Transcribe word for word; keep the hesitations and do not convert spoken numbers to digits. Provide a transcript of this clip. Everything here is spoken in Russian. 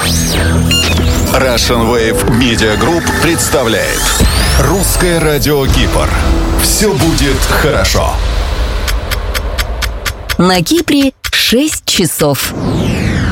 Russian Wave Media Group представляет Русское радио Кипр. Все будет хорошо. На Кипре шесть часов.